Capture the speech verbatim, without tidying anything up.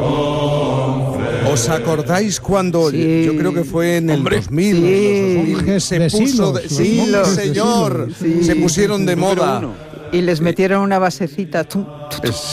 ¿Os acordáis cuando, Sí. yo creo que fue en el Hombre. dos mil, Sí. los monjes se Vecinos, puso de, los sí, monjes señor, vecinos, sí. se pusieron de Número moda. uno. Y les metieron una basecita. tum, tum, tum.